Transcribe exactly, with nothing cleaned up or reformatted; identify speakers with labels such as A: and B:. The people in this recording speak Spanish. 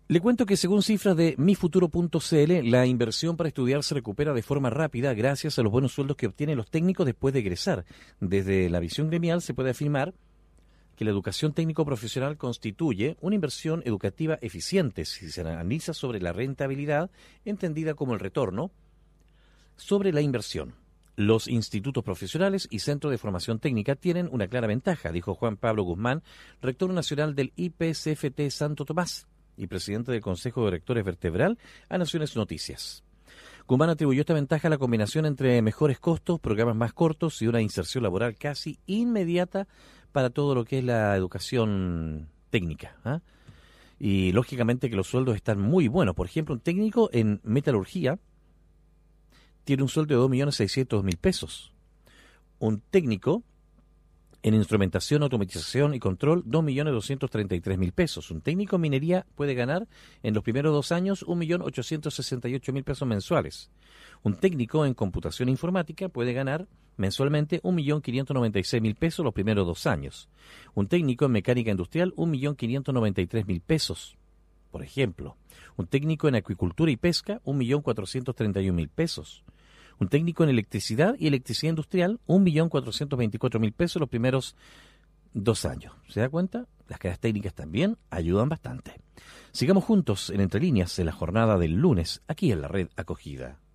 A: Le cuento que según cifras de mi futuro punto c l, la inversión para estudiar se recupera de forma rápida gracias a los buenos sueldos que obtienen los técnicos después de egresar. Desde la visión gremial se puede afirmar que la educación técnico-profesional constituye una inversión educativa eficiente si se analiza sobre la rentabilidad, entendida como el retorno, sobre la inversión. Los institutos profesionales y centros de formación técnica tienen una clara ventaja, dijo Juan Pablo Guzmán, rector nacional del I P C F T Santo Tomás y presidente del Consejo de Rectores Vertebral, a Naciones Noticias. Guzmán atribuyó esta ventaja a la combinación entre mejores costos, programas más cortos y una inserción laboral casi inmediata para todo lo que es la educación técnica, ¿eh? Y lógicamente que los sueldos están muy buenos. Por ejemplo, un técnico en metalurgia tiene un sueldo de dos millones seiscientos mil pesos. Un técnico en instrumentación, automatización y control, dos millones doscientos treinta y tres mil pesos. Un técnico en minería puede ganar en los primeros dos años un millón ochocientos sesenta y ocho mil pesos mensuales. Un técnico en computación informática puede ganar mensualmente un millón quinientos noventa y seis mil pesos los primeros dos años. Un técnico en mecánica industrial, un millón quinientos noventa y tres mil pesos. Por ejemplo, un técnico en acuicultura y pesca, un millón cuatrocientos treinta y un mil pesos. Un técnico en electricidad y electricidad industrial, un millón cuatrocientos veinticuatro mil pesos los primeros dos años. ¿Se da cuenta? Las carreras técnicas también ayudan bastante. Sigamos juntos en Entre Líneas en la jornada del lunes, aquí en la Red Acogida.